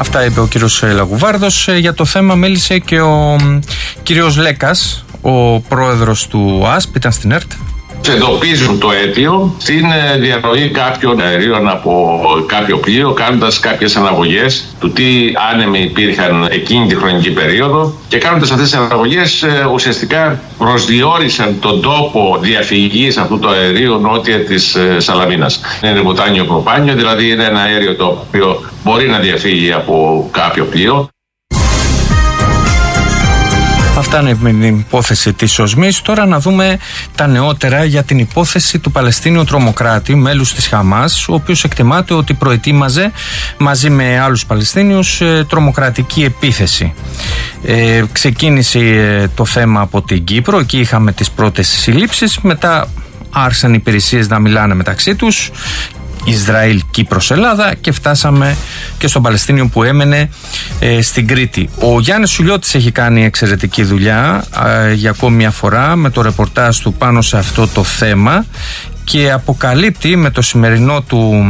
Αυτά είπε ο κύριος Λαγουβάρδος. Για το θέμα μίλησε και ο κύριος Λέκας, ο πρόεδρος του ΑΣΠ, ήταν στην ΕΡΤ. Εντοπίζουν το αίτιο στην διαρροή κάποιων αερίων από κάποιο πλοίο, κάνοντας κάποιες αναγωγές του τι άνεμοι υπήρχαν εκείνη τη χρονική περίοδο, και κάνοντας αυτές τις αναγωγές ουσιαστικά προσδιορίσαν τον τόπο διαφυγής αυτού του αερίου νότια της Σαλαμίνας. Είναι βοτάνιο προπάνιο, δηλαδή είναι ένα αέριο το οποίο μπορεί να διαφύγει από κάποιο πλοίο. Αυτά είναι με την υπόθεση της οσμής. Τώρα να δούμε τα νεότερα για την υπόθεση του Παλαιστίνιου τρομοκράτη, μέλους της Χαμάς, ο οποίος εκτιμάται ότι προετοίμαζε μαζί με άλλους Παλαιστίνιους τρομοκρατική επίθεση. Ξεκίνησε το θέμα από την Κύπρο, εκεί είχαμε τις πρώτες συλλήψεις, μετά άρχισαν οι υπηρεσίες να μιλάνε μεταξύ τους, Ισραήλ, Κύπρος, Ελλάδα, και φτάσαμε και στον Παλαιστίνιο που έμενε στην Κρήτη. Ο Γιάννης Σουλιώτης έχει κάνει εξαιρετική δουλειά για ακόμη μια φορά με το ρεπορτάζ του πάνω σε αυτό το θέμα και αποκαλύπτει με το σημερινό του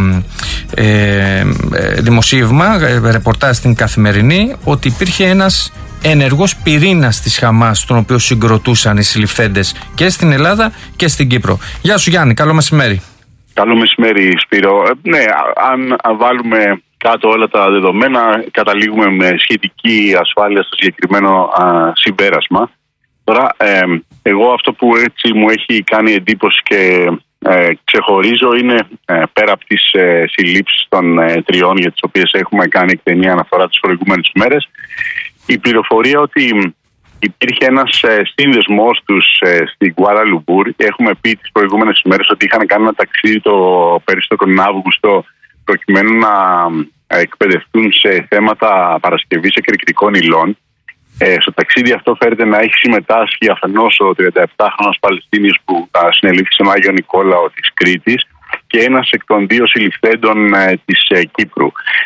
δημοσίευμα, ρεπορτάζ στην Καθημερινή, ότι υπήρχε ένας ενεργός πυρήνας της Χαμάς, τον οποίο συγκροτούσαν οι συλληφθέντες και στην Ελλάδα και στην Κύπρο. Γεια σου Γιάννη, καλό μεσημέρι. Καλό μεσημέρι Σπύρο. Ναι, αν βάλουμε κάτω όλα τα δεδομένα, καταλήγουμε με σχετική ασφάλεια στο συγκεκριμένο συμπέρασμα. Τώρα, εγώ αυτό που έτσι μου έχει κάνει εντύπωση και ξεχωρίζω είναι πέρα από τις συλλήψεις των τριών για τις οποίες έχουμε κάνει εκτενή αναφορά τις προηγούμενες μέρες, η πληροφορία ότι υπήρχε ένας σύνδεσμός τους στην Κουάλα Λουμπούρ. Έχουμε πει τις προηγούμενες ημέρες ότι είχαν κάνει ένα ταξίδι πέρυσι τον Αύγουστο προκειμένου να εκπαιδευτούν σε θέματα παρασκευής εκρηκτικών υλών. Στο ταξίδι αυτό φέρεται να έχει συμμετάσχει αφενός ο 37χρονος Παλαιστίνιος που συνελήφθη στον Άγιο Νικόλαο της Κρήτης και ένας εκ των δύο συλληφθέντων της Κύπρου.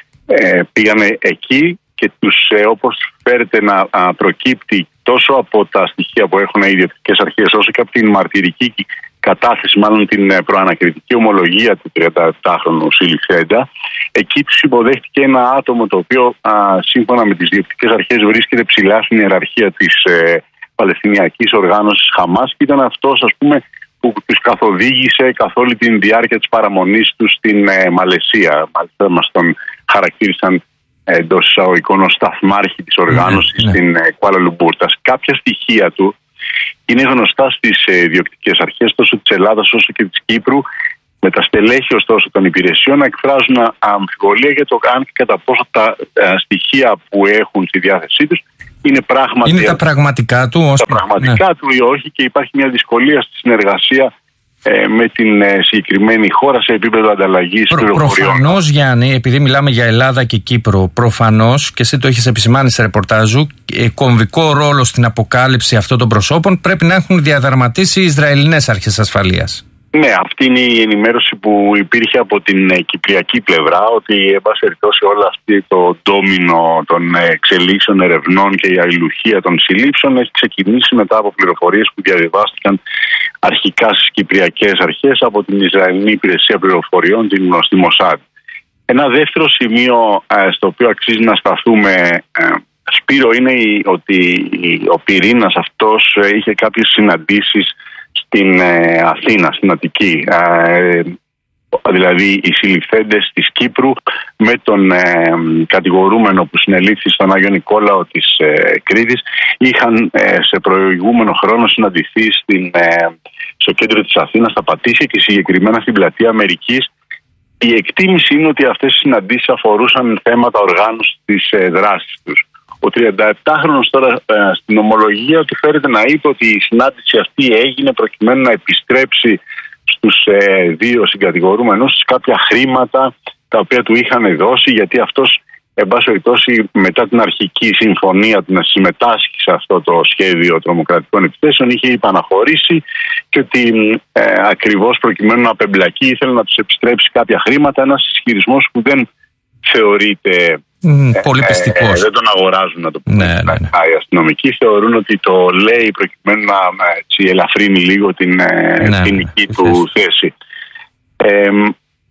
Πήγανε εκεί και τους, όπως φέρεται να προκύπτει τόσο από τα στοιχεία που έχουν οι ιδιωτικές αρχές όσο και από την μαρτυρική κατάθεση, μάλλον την προανακριτική ομολογία του 37χρονου συλληφθέντα, εκεί τους υποδέχτηκε ένα άτομο το οποίο σύμφωνα με τις ιδιωτικές αρχές βρίσκεται ψηλά στην ιεραρχία της Παλαιστινιακής οργάνωσης Χαμάς και ήταν αυτός, ας πούμε, που τους καθοδήγησε καθ' όλη την διάρκεια της παραμονής τους στην Μαλαισία. Μάλιστα μας τον χαρακτήρισαν εντός εισαγωγικών ως σταθμάρχη της οργάνωσης στην Κουάλα Λουμπούρ. Κάποια στοιχεία του είναι γνωστά στις ιδιοκτικές αρχές τόσο της Ελλάδας όσο και της Κύπρου, με τα στελέχη ωστόσο των υπηρεσιών να εκφράζουν αμφιβολία για το αν και κατά πόσο τα στοιχεία που έχουν στη διάθεσή τους είναι πράγματι. Είναι τα πραγματικά του, τα πραγματικά του ή όχι, και υπάρχει μια δυσκολία στη συνεργασία με την συγκεκριμένη χώρα σε επίπεδο ανταλλαγής πληροφοριών. Προφανώς, Γιάννη, επειδή μιλάμε για Ελλάδα και Κύπρο, προφανώς, και εσύ το έχεις επισημάνει σε ρεπορτάζου, κομβικό ρόλο στην αποκάλυψη αυτών των προσώπων πρέπει να έχουν διαδραματίσει οι Ισραηλινές αρχές ασφαλείας. Ναι, αυτή είναι η ενημέρωση που υπήρχε από την κυπριακή πλευρά, ότι εν πάση περιπτώσει όλο αυτό το ντόμινο των εξελίξεων ερευνών και η αλληλουχία των συλλήψεων έχει ξεκινήσει μετά από πληροφορίες που διαβιβάστηκαν αρχικά στις κυπριακές αρχές από την Ισραηλινή Υπηρεσία Πληροφοριών, την γνωστή Μοσάντ. Ένα δεύτερο σημείο στο οποίο αξίζει να σταθούμε, Σπύρο, είναι ότι ο πυρήνας αυτός είχε κάποιες συναντήσεις στην Αθήνα, στην Αττική. Δηλαδή οι συλληφθέντες της Κύπρου με τον κατηγορούμενο που συνελήφθη στον Άγιο Νικόλαο της Κρήτης είχαν σε προηγούμενο χρόνο συναντηθεί στο κέντρο της Αθήνας, στα Πατήσια και συγκεκριμένα στην πλατεία Αμερικής. Η εκτίμηση είναι ότι αυτές οι συναντήσεις αφορούσαν θέματα οργάνωσης της δράσης τους. Ο 37χρονος τώρα στην ομολογία του φέρεται να είπε ότι η συνάντηση αυτή έγινε προκειμένου να επιστρέψει στους δύο συγκατηγορούμενους κάποια χρήματα τα οποία του είχαν δώσει, γιατί αυτός, εν πάση περιπτώσει, μετά την αρχική συμφωνία του να συμμετάσχει σε αυτό το σχέδιο τρομοκρατικών επιθέσεων, είχε υπαναχωρήσει και ότι ακριβώς προκειμένου να απεμπλακεί ήθελε να τους επιστρέψει κάποια χρήματα. Ένας ισχυρισμός που δεν θεωρείται πολύ πιστικός. Δεν τον αγοράζουν, να το πούμε. Οι αστυνομικοί θεωρούν ότι το λέει προκειμένου να ελαφρύνει λίγο την ποινική του θέση.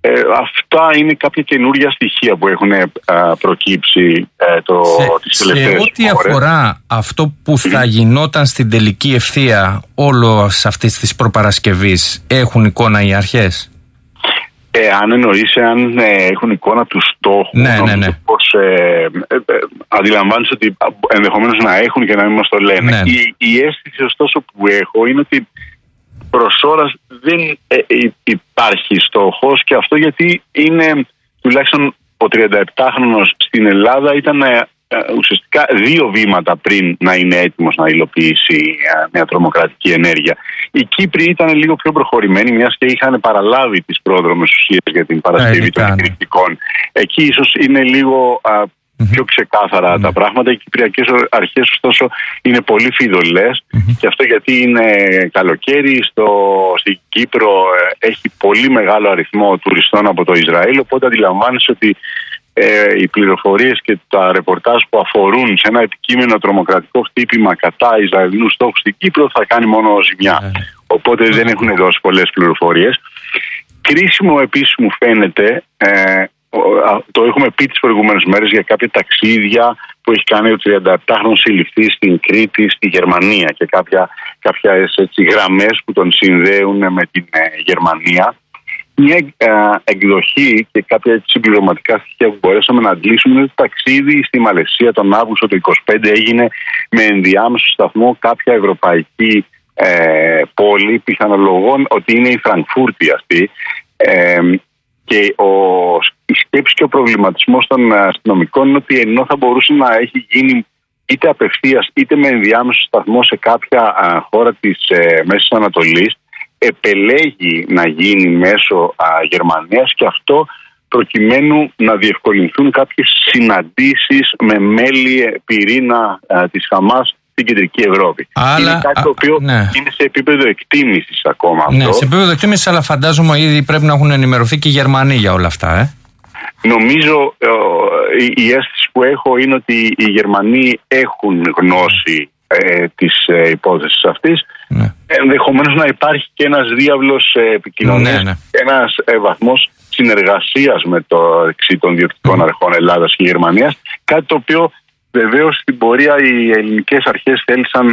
Αυτά είναι κάποια καινούργια στοιχεία που έχουν προκύψει τις τελευταίες ώρες. Σε ό,τι αφορά αυτό που θα γινόταν στην τελική ευθεία όλος αυτής της προπαρασκευής, έχουν εικόνα οι αρχές? Αν εννοείς, αν έχουν εικόνα του στόχου, ναι. Πώς αντιλαμβάνεσαι ότι ενδεχομένως να έχουν και να μην μας το λένε. Ναι. Η αίσθηση ωστόσο που έχω είναι ότι προς ώρας δεν υπάρχει στόχος, και αυτό γιατί είναι τουλάχιστον ο 37χρονος στην Ελλάδα ήταν ουσιαστικά 2 βήματα πριν να είναι έτοιμος να υλοποιήσει μια τρομοκρατική ενέργεια. Οι Κύπροι ήταν λίγο πιο προχωρημένοι, μιας και είχαν παραλάβει τις πρόδρομες ουσίες για την παρασκευή των εκρηκτικών. Εκεί ίσως είναι λίγο πιο ξεκάθαρα τα πράγματα. Οι κυπριακές αρχές ωστόσο είναι πολύ φιδωλές, και αυτό γιατί είναι καλοκαίρι, στην Κύπρο έχει πολύ μεγάλο αριθμό τουριστών από το Ισραήλ, οπότε αντιλαμβάνεσαι ότι οι πληροφορίες και τα ρεπορτάζ που αφορούν σε ένα επικείμενο τρομοκρατικό χτύπημα κατά Ισραηλινούς στόχους στην Κύπρο θα κάνει μόνο ζημιά. Οπότε δεν έχουν δώσει πολλές πληροφορίες. Κρίσιμο επίσης μου φαίνεται, το έχουμε πει τις προηγούμενες μέρες, για κάποια ταξίδια που έχει κάνει ο 37χρονος συλληφθής στην Κρήτη, στη Γερμανία, και κάποιες γραμμές που τον συνδέουν με την Γερμανία. Μια εκδοχή και κάποια συμπληρωματικά στοιχεία που μπορέσαμε να αντλήσουμε είναι ότι το ταξίδι στη Μαλαισία τον Αύγουστο του 2025 έγινε με ενδιάμεσο σταθμό κάποια ευρωπαϊκή πόλη. Πιθανολογών ότι είναι η Φραγκφούρτη αυτή, και η σκέψη και ο προβληματισμός των αστυνομικών είναι ότι ενώ θα μπορούσε να έχει γίνει είτε απευθείας είτε με ενδιάμεσο σταθμό σε κάποια χώρα της Μέσης Ανατολής, επελέγει να γίνει μέσω Γερμανίας, και αυτό προκειμένου να διευκολυνθούν κάποιες συναντήσεις με μέλη πυρήνα της Χαμάς στην Κεντρική Ευρώπη. Είναι κάτι το οποίο είναι σε επίπεδο εκτίμησης ακόμα. Ναι, σε επίπεδο εκτίμησης, αλλά φαντάζομαι ήδη πρέπει να έχουν ενημερωθεί και οι Γερμανοί για όλα αυτά. Νομίζω η αίσθηση που έχω είναι ότι οι Γερμανοί έχουν γνώση της υπόθεσης αυτής. Ενδεχομένως να υπάρχει και ένας διάβλος επικοινωνίας, ένας βαθμός συνεργασίας μεταξύ των διοικητικών αρχών Ελλάδας και Γερμανίας, κάτι το οποίο βεβαίως στην πορεία οι ελληνικές αρχές θέλησαν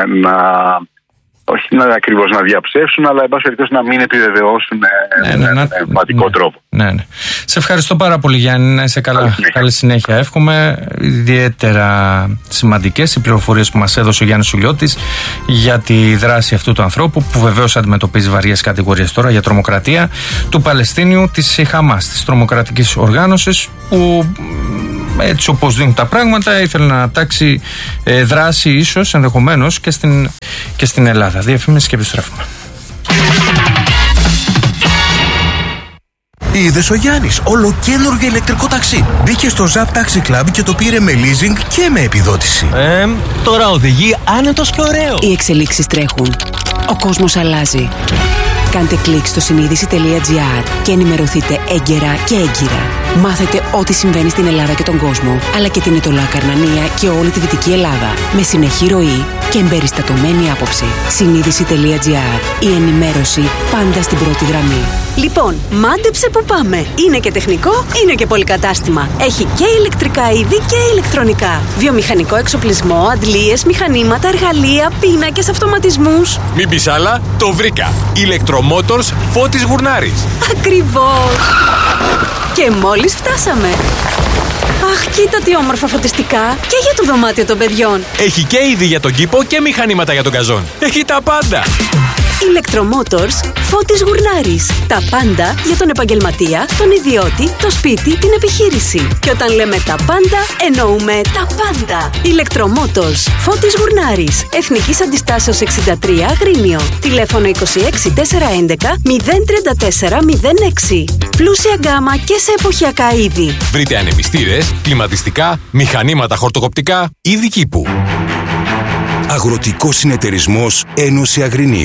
όχι ακριβώς να διαψεύσουν, αλλά εν πάση περιπτώσει να μην επιβεβαιώσουν με εμφαντικό τρόπο. Ναι. Σε ευχαριστώ πάρα πολύ, Γιάννη. Να είσαι καλά. Καλή συνέχεια. Εύχομαι. Ιδιαίτερα σημαντικές οι πληροφορίες που μας έδωσε ο Γιάννης Σουλιώτης για τη δράση αυτού του ανθρώπου, που βεβαίως αντιμετωπίζει βαριές κατηγορίες τώρα για τρομοκρατία, του Παλαιστίνιου της Χαμάς, της τρομοκρατικής οργάνωσης, που έτσι όπως δίνουν τα πράγματα ήθελε να τάξει δράση ίσως ενδεχομένως και στην Ελλάδα. Διαφήμιση και επιστρέφουμε. Είδες ο Γιάννης ολοκαίνουργιο ηλεκτρικό ταξί. Μπήκε στο Zap Taxi Club και το πήρε με leasing και με επιδότηση. Τώρα οδηγεί άνετος και ωραίο. Οι εξελίξεις τρέχουν. Ο κόσμος αλλάζει. Κάντε κλικ στο συνείδηση.gr και ενημερωθείτε έγκαιρα και έγκυρα. Μάθετε ό,τι συμβαίνει στην Ελλάδα και τον κόσμο, αλλά και την Ετωλά Καρνανία και όλη τη Δυτική Ελλάδα, με συνεχή ροή και εμπεριστατωμένη άποψη. Συνείδηση.gr. Η ενημέρωση πάντα στην πρώτη γραμμή. Λοιπόν, μάντεψε που πάμε. Είναι και τεχνικό, είναι και πολυκατάστημα. Έχει και ηλεκτρικά είδη και ηλεκτρονικά. Βιομηχανικό εξοπλισμό, αντλίες, μηχανήματα, εργαλεία, πίνακες, αυτοματισμούς. Μην πεις άλλα, το βρήκα. Ηλεκτρομότορς Φώτης Γουρνάρης. Ακριβώς. Και μόλις φτάσαμε. Αχ, κοίτα τι όμορφα φωτιστικά. Και για το δωμάτιο των παιδιών. Έχει και είδη για τον κήπο και μηχανήματα για τον καζόν. Έχει τα πάντα. Ηλεκτρομότορς Φώτης Γουρνάρης. Τα πάντα για τον επαγγελματία, τον ιδιώτη, το σπίτι, την επιχείρηση. Και όταν λέμε τα πάντα, εννοούμε τα πάντα. Ηλεκτρομότορς Φώτης Γουρνάρης. Εθνικής Αντιστάσεως 63 Αγρίνιο. Τηλέφωνο 26 411 034 06. Πλούσια γκάμα και σε εποχιακά είδη. Βρείτε ανεμιστήρες, κλιματιστικά, μηχανήματα χορτοκοπτικά, είδη κήπου. Αγροτικός Συνεταιρισμός Ένωση Αγρινίου.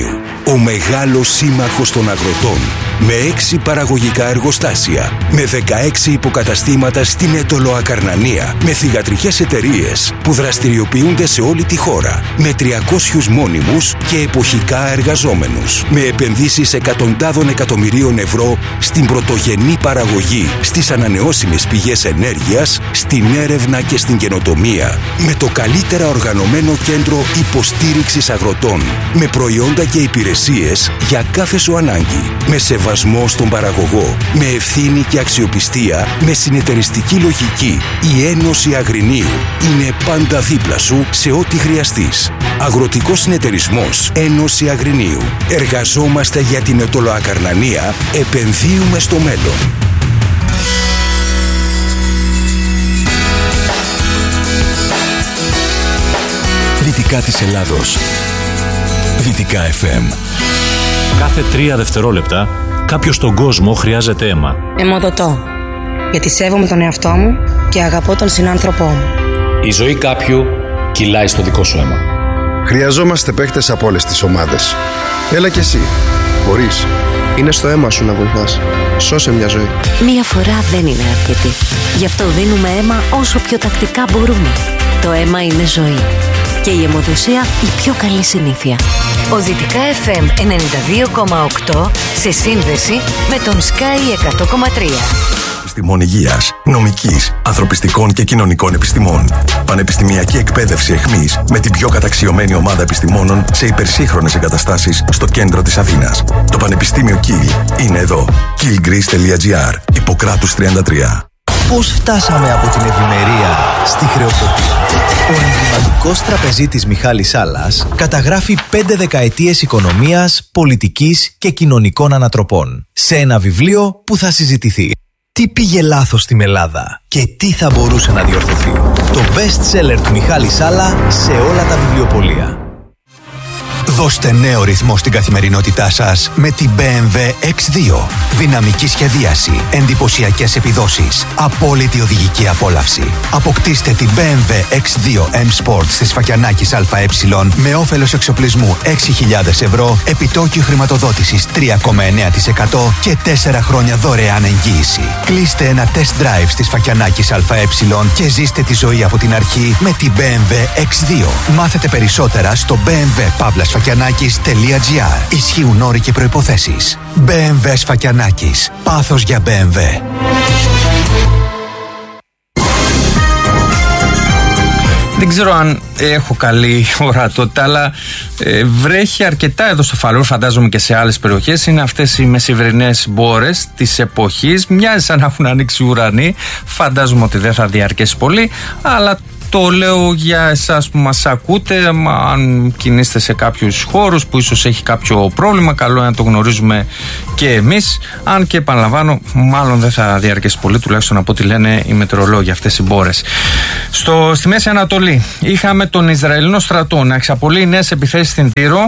Ο μεγάλος σύμμαχος των αγροτών. Με 6 παραγωγικά εργοστάσια. Με 16 υποκαταστήματα στην Αιτωλοακαρνανία. Με θυγατρικές εταιρείες που δραστηριοποιούνται σε όλη τη χώρα. Με 300 μόνιμους και εποχικά εργαζόμενους. Με επενδύσεις εκατοντάδων εκατομμυρίων ευρώ στην πρωτογενή παραγωγή, στις ανανεώσιμες πηγές ενέργειας, στην έρευνα και στην καινοτομία. Με το καλύτερα οργανωμένο κέντρο υποστήριξης αγροτών. Με προϊόντα και υπηρεσίες για κάθε σου ανάγκη. Με σεβασμό στον παραγωγό. Με ευθύνη και αξιοπιστία. Με συνεταιριστική λογική. Η Ένωση Αγρινίου είναι πάντα δίπλα σου σε ό,τι χρειαστείς. Αγροτικός συνεταιρισμός Ένωση Αγρινίου. Εργαζόμαστε για την Αιτωλοακαρνανία. Επενδύουμε στο μέλλον. Δυτικά της Ελλάδος. Δυτικά FM. Κάθε 3 δευτερόλεπτα κάποιος στον κόσμο χρειάζεται αίμα. Αιμοδοτώ. Γιατί σέβομαι τον εαυτό μου και αγαπώ τον συνάνθρωπό μου. Η ζωή κάποιου κυλάει στο δικό σου αίμα. Χρειαζόμαστε παίκτες από όλες τις ομάδες. Έλα κι εσύ. Μπορείς. Είναι στο αίμα σου να βοηθάς. Σώσε μια ζωή. Μία φορά δεν είναι αρκετή. Γι' αυτό δίνουμε αίμα όσο πιο τακτικά μπορούμε. Το αίμα είναι ζωή. Και η αιμοδοσία η πιο καλή συνήθεια. Ο Δυτικά FM 92,8 σε σύνδεση με τον Sky 100,3. Επιστημών υγείας, νομικής, ανθρωπιστικών και κοινωνικών επιστημών. Πανεπιστημιακή εκπαίδευση εχμής με την πιο καταξιωμένη ομάδα επιστημόνων σε υπερσύγχρονες εγκαταστάσεις στο κέντρο της Αθήνας. Το Πανεπιστήμιο Κιλ είναι εδώ. killgreece.gr, Ιπποκράτους 33. Πώς φτάσαμε από την ευημερία στη χρεοκοπία? Ο εμβληματικός τραπεζίτης Μιχάλης Σάλλας καταγράφει 5 δεκαετίες οικονομίας, πολιτικής και κοινωνικών ανατροπών σε ένα βιβλίο που θα συζητηθεί. Τι πήγε λάθος στην Ελλάδα και τι θα μπορούσε να διορθωθεί? Το best seller του Μιχάλη Σάλλα σε όλα τα βιβλιοπωλεία. Δώστε νέο ρυθμό στην καθημερινότητά σας με την BMW X2. Δυναμική σχεδίαση, εντυπωσιακές επιδόσεις, απόλυτη οδηγική απόλαυση. Αποκτήστε την BMW X2 M Sport στη Σφακιανάκης ΑΕ με όφελος εξοπλισμού 6.000 ευρώ, επιτόκιο χρηματοδότησης 3,9% και 4 χρόνια δωρεάν εγγύηση. Κλείστε ένα test drive στη Σφακιανάκης ΑΕ και ζήστε τη ζωή από την αρχή με την BMW X2. Μάθετε περισσότερα στο bmw-sfakianakis.gr. Ισχύουν όροι και προϋποθέσεις. BMW Σφακιανάκης. Πάθος για BMW. Δεν ξέρω αν έχω καλή ορατότητα, αλλά βρέχει αρκετά εδώ στο Φαλούρ, φαντάζομαι και σε άλλες περιοχές. Είναι αυτές οι μεσημβρινές μπόρες της εποχής. Μοιάζει σαν να έχουν ανοίξει ουρανοί. Φαντάζομαι ότι δεν θα διαρκέσει πολύ, αλλά το λέω για εσάς που μας ακούτε. Αν κινείστε σε κάποιους χώρους που ίσως έχει κάποιο πρόβλημα, καλό είναι να το γνωρίζουμε και εμείς. Αν και επαναλαμβάνω, μάλλον δεν θα διαρκέσει πολύ, τουλάχιστον από ό,τι λένε οι μετεωρολόγοι, αυτές οι μπόρες. Στη Μέση Ανατολή είχαμε τον Ισραηλινό στρατό να εξαπολύει νέες επιθέσεις στην Τύρο,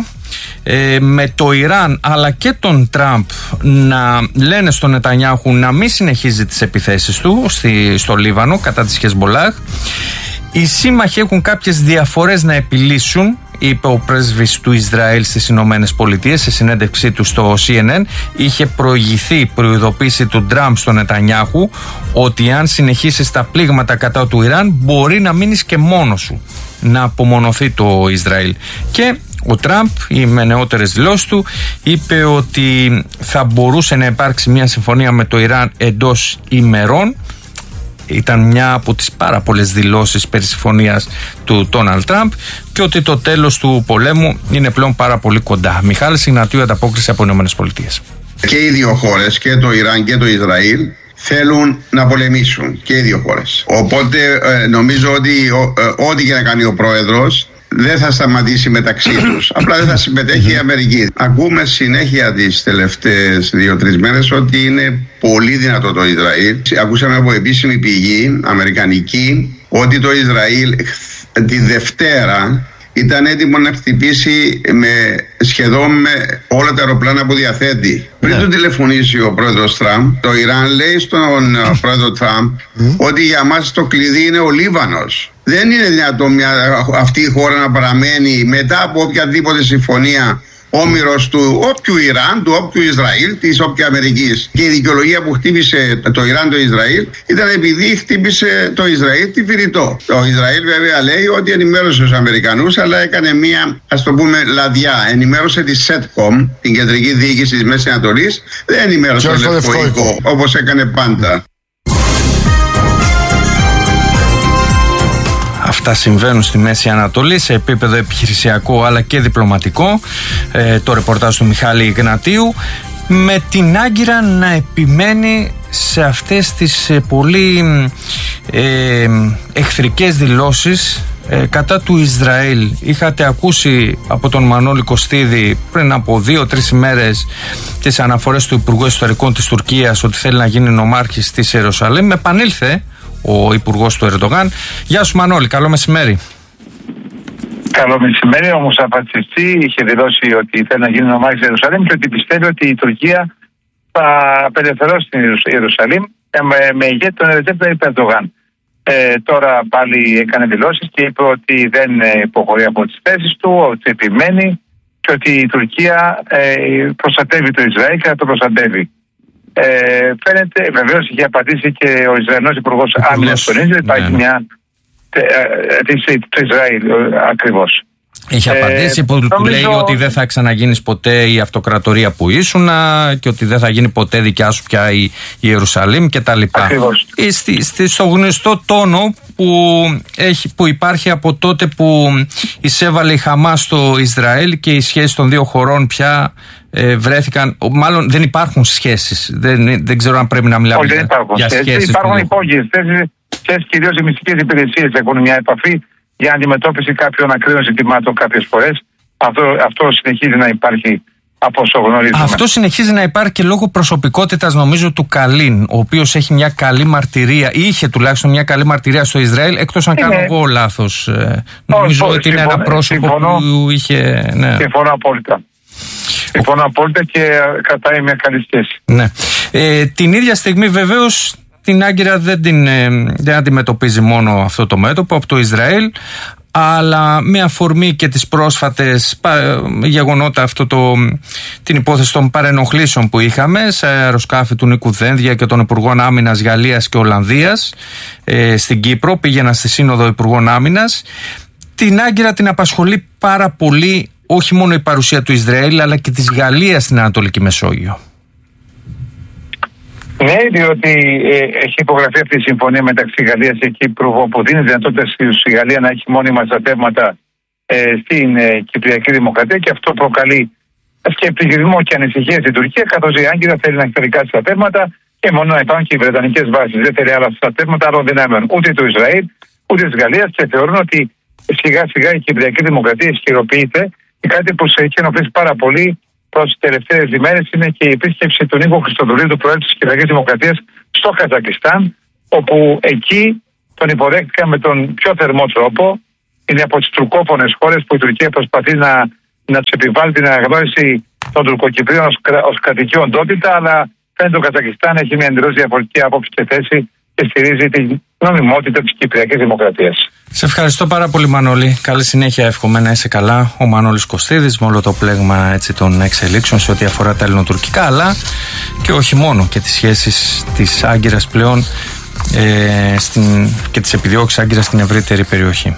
με το Ιράν αλλά και τον Τραμπ να λένε στον Νετανιάχου να μην συνεχίζει τις επιθέσεις του στο Λίβανο κατά της Χεσμολάχ. Οι σύμμαχοι έχουν κάποιες διαφορές να επιλύσουν, είπε ο πρέσβης του Ισραήλ στις Ηνωμένες Πολιτείες σε συνέντευξή του στο CNN. Είχε προηγηθεί προειδοποίηση του Τραμπ στον Νετανιάχου ότι αν συνεχίσεις τα πλήγματα κατά του Ιράν μπορεί να μείνεις και μόνος σου, να απομονωθεί το Ισραήλ. Και ο Τραμπ, με νεότερες δηλώσεις του, είπε ότι θα μπορούσε να υπάρξει μια συμφωνία με το Ιράν εντός ημερών. Ήταν μια από τις πάρα πολλές δηλώσεις περί συμφωνίας του Ντόναλντ Τραμπ, και ότι το τέλος του πολέμου είναι πλέον πάρα πολύ κοντά. Μιχάλης Ιγνατίου, ανταπόκριση από Ηνωμένες Πολιτείες. Και οι δύο χώρες, και το Ιράν και το Ισραήλ, θέλουν να πολεμήσουν, και οι δύο χώρες. Οπότε νομίζω ότι ό,τι και να κάνει ο πρόεδρος δεν θα σταματήσει μεταξύ τους. Απλά δεν θα συμμετέχει η Αμερική. Ακούμε συνέχεια τις τελευταίες 2-3 μέρες ότι είναι πολύ δυνατό το Ισραήλ. Ακούσαμε από επίσημη πηγή αμερικανική ότι το Ισραήλ τη Δευτέρα ήταν έτοιμο να χτυπήσει σχεδόν με όλα τα αεροπλάνα που διαθέτει. Πριν του τηλεφωνήσει ο πρόεδρος Τραμπ, το Ιράν λέει στον πρόεδρο Τραμπ ότι για μας το κλειδί είναι ο Λίβανος. Δεν είναι δυνατόν αυτή η χώρα να παραμένει μετά από οποιαδήποτε συμφωνία όμηρος του όποιου Ιράν, του όποιου Ισραήλ, της όποια Αμερικής. Και η δικαιολογία που χτύπησε το Ιράν το Ισραήλ ήταν επειδή χτύπησε το Ισραήλ τη Βηρητό. Το Ισραήλ βέβαια λέει ότι ενημέρωσε τους Αμερικανούς, αλλά έκανε μία, ας το πούμε, λαδιά. Ενημέρωσε τη SETCOM, την κεντρική διοίκηση της Μέσης Ανατολής, δεν ενημέρωσε το Λευκό, όπως έκανε πάντα. Αυτά συμβαίνουν στη Μέση Ανατολή σε επίπεδο επιχειρησιακό αλλά και διπλωματικό. Το ρεπορτάζ του Μιχάλη Ιγνατίου, με την Άγκυρα να επιμένει σε αυτές τις πολύ εχθρικές δηλώσεις κατά του Ισραήλ. Είχατε ακούσει από τον Μανώλη Κωστίδη πριν από 2-3 ημέρες τις αναφορές του Υπουργού Εσωτερικών της Τουρκίας ότι θέλει να γίνει νομάρχης της Ιερουσαλήμ. Επανήλθε ο Υπουργός του Ερντογάν. Γεια σου Μανώλη, καλό μεσημέρι. Καλό μεσημέρι, όμως απαντηστή είχε δηλώσει ότι θέλει να γίνει νομάρχης της Ιερουσαλήμ και ότι πιστεύει ότι η Τουρκία θα απελευθερώσει την Ιερουσαλήμ με ηγέτη τον Ρετζέπ Ταγιπ Ερντογάν. Τώρα πάλι έκανε δηλώσεις και είπε ότι δεν υποχωρεί από τις θέσεις του, ότι επιμένει και ότι η Τουρκία προστατεύει το Ισραήλ και θα το προστατεύει. Φαίνεται, βεβαίως είχε απαντήσει και ο Ισραηλινός Υπουργός Άμυνας στον Ίζραηλ, υπάρχει μια το Ισραήλ ακριβώς. Είχε απαντήσει που λέει ότι δεν θα ξαναγίνεις ποτέ η αυτοκρατορία που ήσουν και ότι δεν θα γίνει ποτέ δικιά σου πια η Ιερουσαλήμ και τα λοιπά. Στο γνωστό τόνο που υπάρχει από τότε που εισέβαλε η Χαμάς στο Ισραήλ και οι σχέσεις των δύο χωρών πια βρέθηκαν, μάλλον δεν υπάρχουν σχέσεις. Δεν ξέρω αν πρέπει να μιλάμε για σχέσεις. Υπάρχουν υπόγειες θέσεις, κυρίως οι μυστικές υπηρεσίες έχουν μια επαφή για αντιμετώπιση κάποιων ακραίων ζητημάτων κάποιες φορές. Αυτό συνεχίζει να υπάρχει από όσο γνωρίζουμε. Αυτό συνεχίζει να υπάρχει και λόγω προσωπικότητας, νομίζω, του Καλίν, ο οποίος έχει μια καλή μαρτυρία, είχε τουλάχιστον μια καλή μαρτυρία στο Ισραήλ, εκτός αν κάνω εγώ λάθος. Νομίζω ότι είναι ένα πρόσωπο που είχε. Ναι. Συμφωνώ απόλυτα. Συμφωνώ απόλυτα και κρατάει μια καλή σχέση. Ναι. Την ίδια στιγμή βεβαίως την Άγκυρα δεν αντιμετωπίζει μόνο αυτό το μέτωπο από το Ισραήλ, αλλά με αφορμή και τις πρόσφατες γεγονότα, την υπόθεση των παρενοχλήσεων που είχαμε σε αεροσκάφη του Νίκου Δένδια και των Υπουργών Άμυνας Γαλλίας και Ολλανδίας στην Κύπρο, πήγαιναν στη Σύνοδο Υπουργών Άμυνας. Την Άγκυρα την απασχολεί πάρα πολύ όχι μόνο η παρουσία του Ισραήλ, αλλά και της Γαλλίας στην Ανατολική Μεσόγειο. Ναι, διότι έχει υπογραφεί αυτή η συμφωνία μεταξύ Γαλλίας και Κύπρου, όπου δίνει δυνατότητα στη Γαλλία να έχει μόνιμα στρατεύματα στην Κυπριακή Δημοκρατία, και αυτό προκαλεί σκεπτικισμό και ανησυχία στην Τουρκία, καθώς η Άγκυρα θέλει να εξωτερικά στρατεύματα και μόνο να υπάρχουν και οι βρετανικές βάσεις. Δεν θέλει άλλα στρατεύματα άλλων δυνάμεων, ούτε του Ισραήλ ούτε της Γαλλίας, και θεωρούν ότι σιγά σιγά η Κυπριακή Δημοκρατία ισχυροποιείται. Και κάτι που σε έχει ενοχλήσει πάρα πολύ προς τις τελευταίες ημέρες είναι και η επίσκεψη του Νίκο Χριστοδουλίδου, του Προέδρου της Κυπριακής Δημοκρατίας, στο Καζακιστάν, όπου εκεί τον υποδέχτηκαν με τον πιο θερμό τρόπο. Είναι από τις τουρκόφωνες χώρες που η Τουρκία προσπαθεί να τους επιβάλλει την αναγνώριση των Τουρκοκυπρίων ως κρατική οντότητα, αλλά φαίνεται το Καζακιστάν έχει μια εντελώς διαφορετική άποψη και θέση και στηρίζει την νομιμότητα της Κυπριακής Δημοκρατίας. Σε ευχαριστώ πάρα πολύ, Μανώλη. Καλή συνέχεια, εύχομαι να είσαι καλά. Ο Μανώλης Κωστίδης, με όλο το πλέγμα των εξελίξεων σε ό,τι αφορά τα ελληνοτουρκικά, αλλά και όχι μόνο, και τις σχέσεις της Άγκυρας πλέον και τις επιδιώξεις Άγκυρας στην ευρύτερη περιοχή.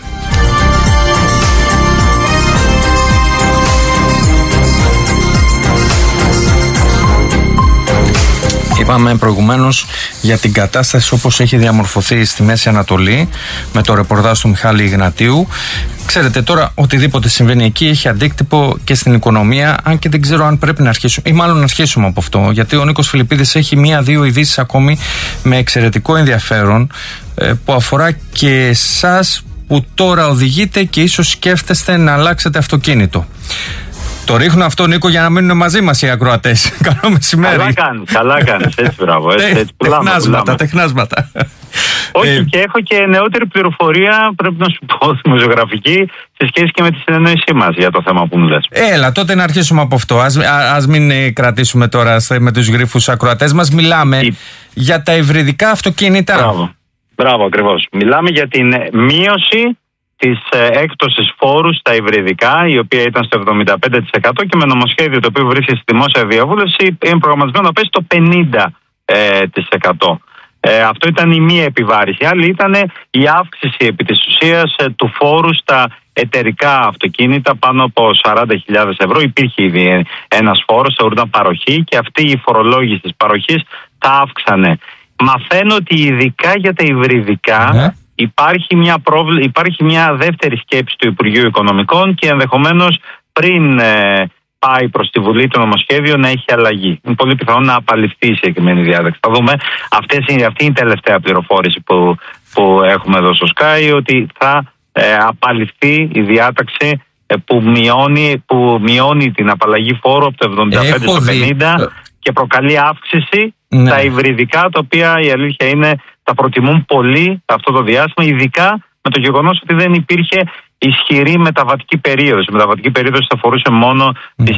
Είπαμε προηγουμένως για την κατάσταση όπως έχει διαμορφωθεί στη Μέση Ανατολή με το ρεπορτάζ του Μιχάλη Ιγνατίου. Ξέρετε, τώρα οτιδήποτε συμβαίνει εκεί έχει αντίκτυπο και στην οικονομία, αν και δεν ξέρω αν πρέπει να αρχίσουμε, ή μάλλον να αρχίσουμε από αυτό, γιατί ο Νίκος Φιλιππίδης έχει 1-2 ειδήσεις ακόμη με εξαιρετικό ενδιαφέρον που αφορά και εσάς που τώρα οδηγείτε και ίσως σκέφτεστε να αλλάξετε αυτοκίνητο. Το ρίχνω αυτό, Νίκο, για να μείνουν μαζί μας οι ακροατές. Καλό μεσημέρι. Καλά κάνεις, έτσι, μπράβο. Τεχνάσματα. Όχι, και έχω και νεότερη πληροφορία, πρέπει να σου πω, δημοσιογραφική, σε σχέση και με τη συνεννόησή μας για το θέμα που μου λες. Έλα, τότε να αρχίσουμε από αυτό. Ας μην κρατήσουμε τώρα με τους γρίφους ακροατές μας. Μιλάμε για τα υβριδικά αυτοκίνητα. Μπράβο, ακριβώς. Μιλάμε για την μείωση της έκπτωσης φόρου στα υβριδικά, η οποία ήταν στο 75% και με νομοσχέδιο το οποίο βρίσκεται στη δημόσια διαβούλευση είναι προγραμματισμένο να πέσει στο 50%. Αυτό ήταν η μία επιβάρηση. Η άλλη ήταν η αύξηση επί της ουσίας του φόρου στα εταιρικά αυτοκίνητα πάνω από 40.000 ευρώ. Υπήρχε ήδη ένας φόρος, θεωρούνταν παροχή, και αυτή η φορολόγηση της παροχής τα αύξανε. Μαθαίνω ότι ειδικά για τα υβριδικά υπάρχει μια δεύτερη σκέψη του Υπουργείου Οικονομικών και ενδεχομένως πριν πάει προς τη Βουλή το νομοσχέδιο να έχει αλλαγή. Είναι πολύ πιθανό να απαλληφθεί η συγκεκριμένη διάταξη. Θα δούμε. Αυτή είναι η τελευταία πληροφόρηση που έχουμε εδώ στο Sky, ότι θα απαλληφθεί η διάταξη που μειώνει την απαλλαγή φόρου από το 75% στο 50% και προκαλεί αύξηση στα υβριδικά, τα οποία η αλήθεια είναι τα προτιμούν πολύ αυτό το διάστημα, ειδικά με το γεγονός ότι δεν υπήρχε ισχυρή μεταβατική περίοδος. Η μεταβατική περίοδος θα αφορούσε μόνο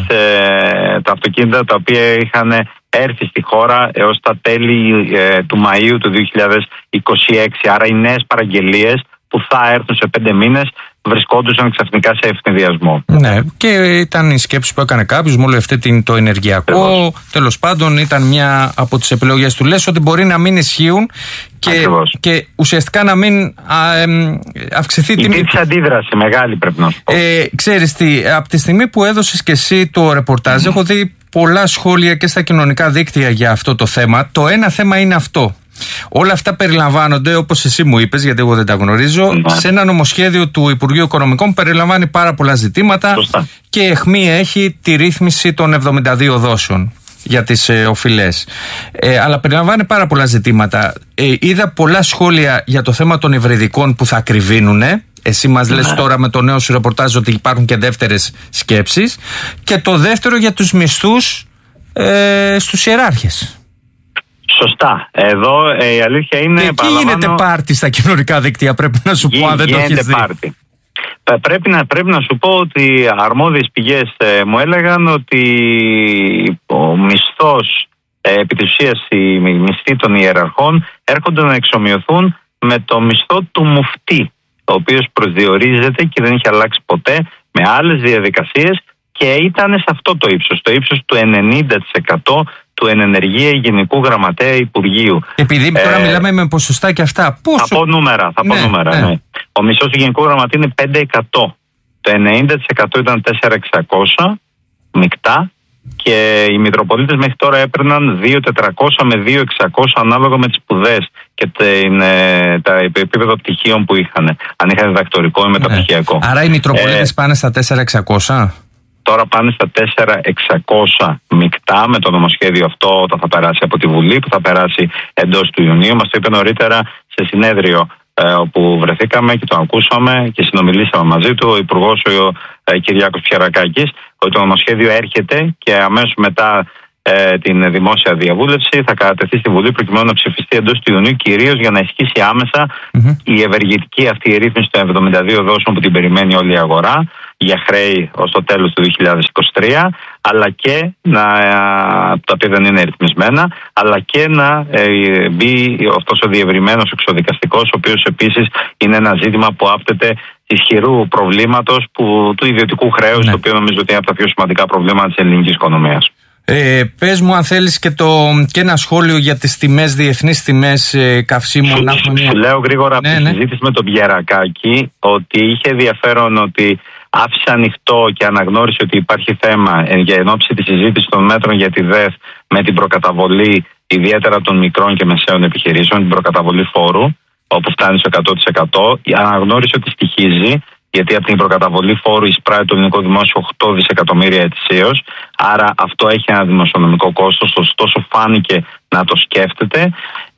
τα αυτοκίνητα τα οποία είχαν έρθει στη χώρα έως τα τέλη του Μαΐου του 2026. Άρα οι νέες παραγγελίες που θα έρθουν σε 5 μήνες βρισκόντουσαν ξαφνικά σε ευνηδιασμό. Ναι, και ήταν η σκέψη που έκανε κάποιος, μόλι αυτή το ενεργειακό. Τέλος πάντων, ήταν μια από τις επιλογές του. Λες ότι μπορεί να μην ισχύουν και ουσιαστικά να μην αυξηθεί την. Υπήρξε αντίδραση μεγάλη, πρέπει να σου πω. Ξέρεις τι, από τη στιγμή που έδωσες και εσύ το ρεπορτάζ, έχω δει πολλά σχόλια και στα κοινωνικά δίκτυα για αυτό το θέμα. Το ένα θέμα είναι αυτό. Όλα αυτά περιλαμβάνονται, όπως εσύ μου είπες, γιατί εγώ δεν τα γνωρίζω, σε ένα νομοσχέδιο του Υπουργείου Οικονομικών. Περιλαμβάνει πάρα πολλά ζητήματα. Σωστά. Και αιχμή έχει τη ρύθμιση των 72 δόσεων για τις οφειλές. Αλλά περιλαμβάνει πάρα πολλά ζητήματα. Είδα πολλά σχόλια για το θέμα των υβριδικών που θα ακριβίνουνε. Εσύ μας λες τώρα με το νέο σου ρεπορτάζ ότι υπάρχουν και δεύτερες σκέψεις. Και το δεύτερο για τους μισθούς στους ιεράρχες. Σωστά. Εδώ η αλήθεια είναι. Και εκεί γίνεται πάρτι στα κοινωνικά δίκτυα, πρέπει να σου πω, αν δεν το έχεις δει. Πάρτι. Πρέπει να σου πω ότι αρμόδιες πηγές μου έλεγαν ότι ο μισθός, επί της ουσίας οι μισθοί των ιεραρχών έρχονται να εξομοιωθούν με το μισθό του μουφτή, ο οποίος προσδιορίζεται και δεν είχε αλλάξει ποτέ με άλλες διαδικασίες και ήταν σε αυτό το ύψος του 90% του ενενεργεία Γενικού Γραμματέα Υπουργείου. Επειδή τώρα μιλάμε με ποσοστά και αυτά. Πόσο? Θα πω νούμερα. Ναι. Ο μισθός του Γενικού Γραμματέα είναι 5%. Το 90% ήταν 4.600 μεικτά και οι Μητροπολίτες μέχρι τώρα έπαιρναν 2.400 με 2.600 ανάλογα με τις σπουδές και τα επίπεδα πτυχίων που είχαν. Αν είχαν διδακτορικό ή μεταπτυχιακό. Άρα οι Μητροπολίτες πάνε στα 4.600. Τώρα πάνε στα 4.600 μεικτά με το νομοσχέδιο αυτό όταν θα περάσει από τη Βουλή, που θα περάσει εντός του Ιουνίου. Μας το είπε νωρίτερα σε συνέδριο όπου βρεθήκαμε και το ακούσαμε και συνομιλήσαμε μαζί του ο Υπουργός ο Κυριάκος Πιερακάκης, ότι το νομοσχέδιο έρχεται και αμέσως μετά την δημόσια διαβούλευση θα κατατεθεί στη Βουλή προκειμένου να ψηφιστεί εντός του Ιουνίου, κυρίως για να ισχύσει άμεσα η ευεργετική αυτή η ρύθμιση των 72 δόσεων που την περιμένει όλη η αγορά για χρέη ως το τέλος του 2023, αλλά και τα οποία δεν είναι ρυθμισμένα, αλλά και να μπει αυτός ο διευρυμένος εξοδικαστικός, ο οποίος επίσης είναι ένα ζήτημα που άπτεται ισχυρού προβλήματος του ιδιωτικού χρέους, το οποίο νομίζω ότι είναι από τα πιο σημαντικά προβλήματα της ελληνικής οικονομίας. Πες μου αν θέλεις και ένα σχόλιο για τις τιμές, διεθνείς τιμές καυσίμων. Σου λέω γρήγορα από τη συζήτηση με τον Πιερακάκη ότι είχε ενδιαφέρον ότι άφησε ανοιχτό και αναγνώρισε ότι υπάρχει θέμα για ενόψει τη συζήτηση των μέτρων για τη ΔΕΘ με την προκαταβολή ιδιαίτερα των μικρών και μεσαίων επιχειρήσεων, την προκαταβολή φόρου, όπου φτάνει στο 100%. Αναγνώρισε ότι στοιχίζει, γιατί από την προκαταβολή φόρου εισπράττει το ελληνικό δημόσιο 8 δισεκατομμύρια ετησίως. Άρα αυτό έχει ένα δημοσιονομικό κόστος, ωστόσο φάνηκε να το σκέφτεται.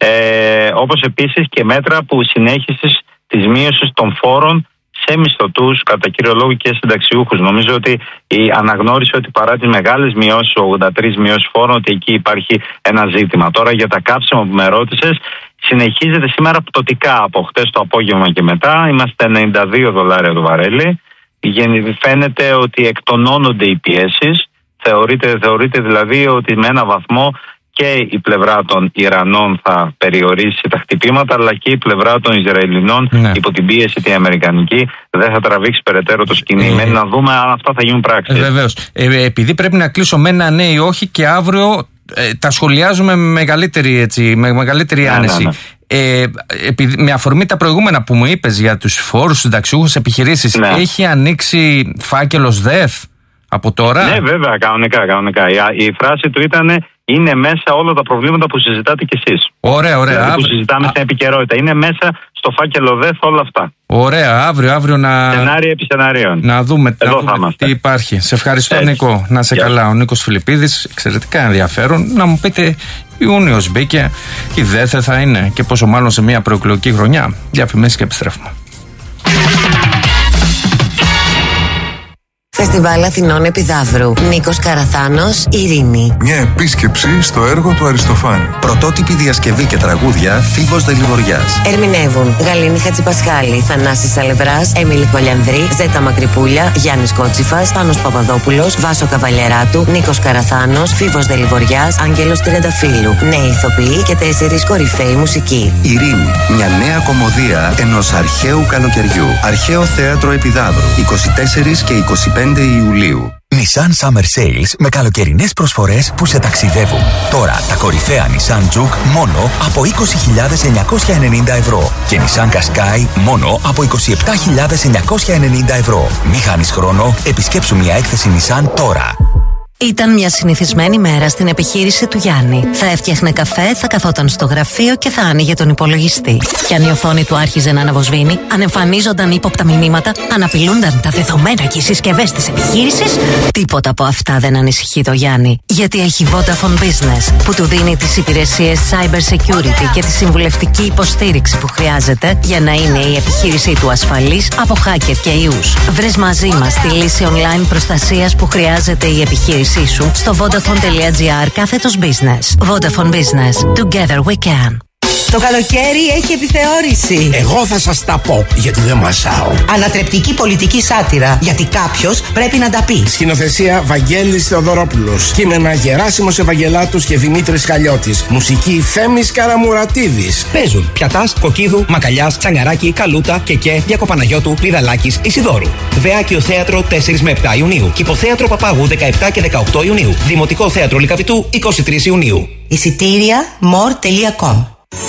Όπως επίσης και μέτρα που συνέχισης της μείωσης των φόρων σε μισθωτούς, κατά κύριο λόγο και συνταξιούχους. Νομίζω ότι αναγνώρισε ότι παρά τις μεγάλες μειώσεις, 83 μειώσεις φόρων, ότι εκεί υπάρχει ένα ζήτημα. Τώρα για τα καύσιμα που με ρώτησες, συνεχίζεται σήμερα πτωτικά από χτες το απόγευμα και μετά. Είμαστε $92 το βαρέλι. Φαίνεται ότι εκτονώνονται οι πιέσεις. Θεωρείται δηλαδή ότι με ένα βαθμό και η πλευρά των Ιρανών θα περιορίσει τα χτυπήματα, αλλά και η πλευρά των Ισραηλινών υπό την πίεση την αμερικανική δεν θα τραβήξει περαιτέρω το σκηνή. Να δούμε αν αυτά θα γίνουν πράξεις. Βεβαίως. Επειδή πρέπει να κλείσω με ένα ναι ή όχι και αύριο τα σχολιάζουμε με μεγαλύτερη άνεση. Με αφορμή τα προηγούμενα που μου είπες για τους φόρους συνταξιούχους επιχειρήσεις, έχει ανοίξει φάκελος ΔΕΘ από τώρα? Ναι, βέβαια, κανονικά. Η φράση του ήταν: είναι μέσα όλα τα προβλήματα που συζητάτε κι εσείς. Ωραία. Δηλαδή που συζητάμε στην επικαιρότητα. Είναι μέσα στο φάκελο ΔΕΘ όλα αυτά. Ωραία, αύριο να. Σενάρια επί σενάριων. Να δούμε τι υπάρχει. Σε ευχαριστώ, Νίκο. Να σε καλά. Ο Νίκος Φιλιππίδης, εξαιρετικά ενδιαφέρον. Να μου πείτε, Ιούνιος μπήκε, η ΔΕΘ θα είναι και πόσο μάλλον σε μια προεκλογική χρονιά. Διαφημίσεις και επιστρέφουμε. Φεστιβάλ Αθηνών Επιδαύρου. Νίκος Καραθάνος, Ειρήνη. Μια επίσκεψη στο έργο του Αριστοφάνη. Πρωτότυπη διασκευή και τραγούδια Φίβος Δελιβοριάς. Ερμηνεύουν Γαλήνη Χατζηπασχάλη, Θανάσης Σαλευράς, Έμιλη Κολιανδρή, Ζέτα Μακρυπούλια, Γιάννης Κότσιφας, Πάνος Παπαδόπουλος, Βάσο Καβαλιεράτου, Νίκος Καραθάνος, Φίβος Δελιβοριάς, Άγγελος Τριανταφύλου. Νέοι ηθοποιοί και 4 κορυφαίοι μουσικοί. Ειρήνη. Μια νέα κομμωδία ενός αρχαίου καλοκαιριού. Αρχαίο θέατρο Επιδαύρου. 24 και 25 Ιουλίου. Nissan Summer Sales με καλοκαιρινές προσφορές που σε ταξιδεύουν. Τώρα τα κορυφαία Nissan Juke μόνο από 20.990 ευρώ και Nissan Qashqai μόνο από 27.990 ευρώ. Μη χάνεις χρόνο, επισκέψου μια έκθεση Nissan τώρα. Ήταν μια συνηθισμένη μέρα στην επιχείρηση του Γιάννη. Θα έφτιαχνε καφέ, θα καθόταν στο γραφείο και θα άνοιγε τον υπολογιστή. Και αν η οθόνη του άρχιζε να αναβοσβήνει, αν εμφανίζονταν ύποπτα μηνύματα, αν απειλούνταν τα δεδομένα και οι συσκευές της επιχείρησης, τίποτα από αυτά δεν ανησυχεί το Γιάννη. Γιατί έχει Vodafone Business, που του δίνει τις υπηρεσίες cyber security και τη συμβουλευτική υποστήριξη που χρειάζεται για να είναι η επιχείρησή του ασφαλής από hacker και ιούς. Βρες μαζί μας τη λύση online προστασίας που χρειάζεται η επιχείρηση σου στο vodafone.gr/business. Vodafone Business. Together we can. Το καλοκαίρι έχει επιθεώρηση. Εγώ θα σας τα πω, γιατί δεν μασάω. Ανατρεπτική πολιτική σάτυρα, γιατί κάποιος πρέπει να τα πει. Σκηνοθεσία Βαγγέλης Θεοδωρόπουλος. Κείμενα Γεράσιμος Ευαγγελάτος και Δημήτρης Χαλιώτης. Μουσική Θέμης Καραμουρατίδης. Παίζουν Πιατάς, Κοκκίδου, Μακαλιάς, Τσανγαράκη, Καλούτα, Κεκέ, Διακοπαναγιώτου, Πηδαλάκης, Ισιδώρου. Βεάκιο Θέατρο 4 με 7 Ιουνίου. Κηποθέατρο Παπάγου 17 και 18 Ιουνίου. Δημοτικό Θέατρο Λυκαβητού 23 Ιουνίου. Εισιτήρια more.com.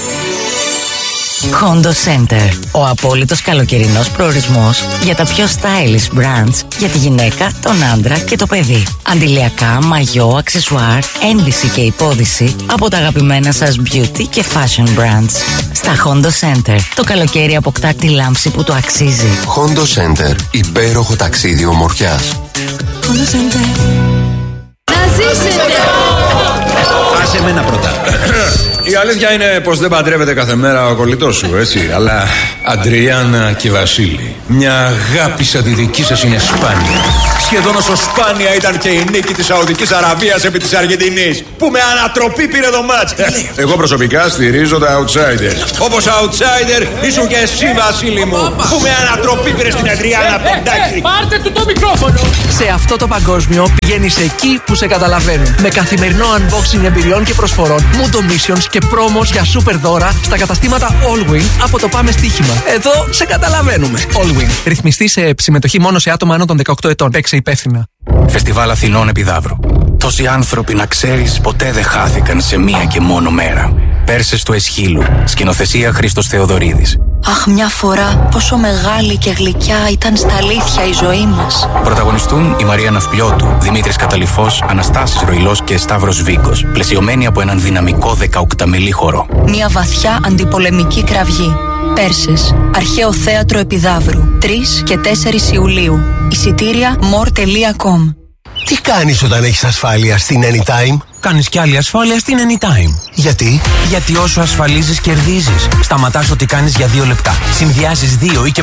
Hondo Center. Ο απόλυτος καλοκαιρινός προορισμός για τα πιο stylish brands για τη γυναίκα, τον άντρα και το παιδί. Αντιλιακά, μαγιό, αξεσουάρ, ένδυση και υπόδυση από τα αγαπημένα σας beauty και fashion brands. Στα Hondo Center. Το καλοκαίρι αποκτά τη λάμψη που το αξίζει. Hondo Center. Υπέροχο ταξίδι ομορφιάς. Hondo Center. Να ζήσετε! Άσε εμένα πρώτα. Η αλήθεια είναι πως δεν παντρεύεται κάθε μέρα ο κολλητός σου, έτσι. Αλλά Αντριάννα και Βασίλη, μια αγάπη σαν τη δική σας είναι σπάνια. Σχεδόν όσο σπάνια ήταν και η νίκη της Σαουδικής Αραβίας επί της Αργεντινής, που με ανατροπή πήρε το μάτς. Εγώ προσωπικά στηρίζω τα outsiders. Όπως outsider ήσουν και εσύ, Βασίλη μου, που με ανατροπή πήρε στην Αντριάννα Πεντάκη. Πάρτε του το μικρόφωνο. Σε αυτό το παγκόσμιο πηγαίνεις εκεί που σε καταλαβαίνουν. Με καθημερινό unboxing εμπειριών και προσφορών, Mundo Missions και πρόμος για super δώρα στα καταστήματα Allwin από το Πάμε Στοίχημα. Εδώ σε καταλαβαίνουμε. Allwin. Ρυθμιστή σε συμμετοχή μόνο σε άτομα άνω των 18 ετών. Παίξε υπεύθυνα. Φεστιβάλ Αθηνών Επιδαύρου. Τόσοι άνθρωποι, να ξέρεις, ποτέ δεν χάθηκαν σε μία και μόνο μέρα. Πέρσες του Εσχύλου. Σκηνοθεσία Χρήστος Θεοδωρίδης. Αχ, μια φορά πόσο μεγάλη και γλυκιά ήταν στα αλήθεια η ζωή μας. Πρωταγωνιστούν η Μαρία Ναυπλιώτου, Δημήτρης Καταλυφός, Αναστάσης Ροϊλός και Σταύρος Βίκος. Πλαισιωμένοι από έναν δυναμικό 18μελή χορό. Μια βαθιά αντιπολεμική κραυγή. Πέρσες. Αρχαίο Θέατρο Επιδαύρου. 3 και 4 Ιουλίου. Εισιτήρια more.com. Τι κάνεις όταν έχεις ασφάλεια στην Anytime? Κάνεις κι άλλη ασφάλεια στην Anytime. Γιατί? Γιατί όσο ασφαλίζεις κερδίζεις. Σταματάς ό,τι κάνεις για 2 λεπτά. Συνδυάζεις 2 ή και